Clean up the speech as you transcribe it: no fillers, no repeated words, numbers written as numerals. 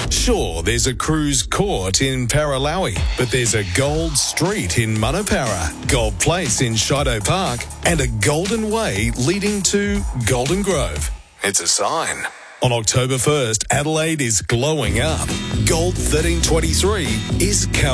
Sure, there's a cruise court in Paralawi, but there's a gold street in Manapara, Gold Place in Shido Park, and a golden way leading to Golden Grove. It's a sign. On October 1st, Adelaide is glowing up. Gold 1323 is coming.